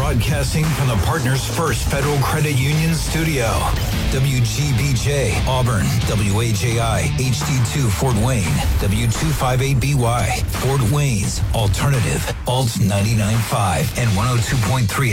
Broadcasting from the Partners First Federal Credit Union studio. WGBJ, Auburn, WAJI, HD2, Fort Wayne, W258BY, Fort Wayne's Alternative, Alt 99.5 and 102.3